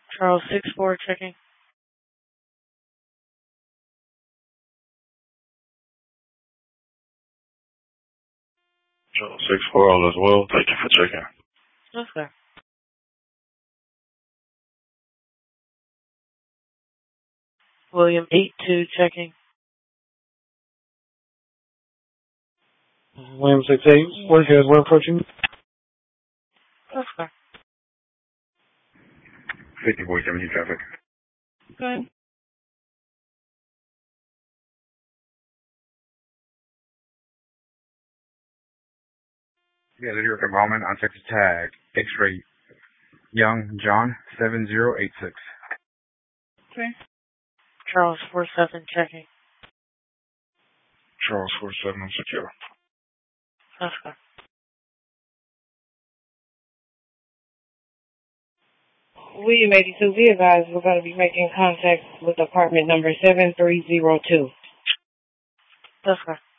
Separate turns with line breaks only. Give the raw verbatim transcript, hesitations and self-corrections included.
Charles six four checking.
Charles six four all as well. Thank you for checking.
Okay. William eight two checking.
William six eight, one here is one approaching.
Okay.
fifty boy seventeen traffic.
Good.
Yeah, zero involvement on Texas tag. X-ray Young John seven zero eight six.
Okay. Charles four seven checking.
Charles four seven secure.
Okay.
William eighty-two, be advised we're going to be making contact with apartment number seven three zero two.
Okay.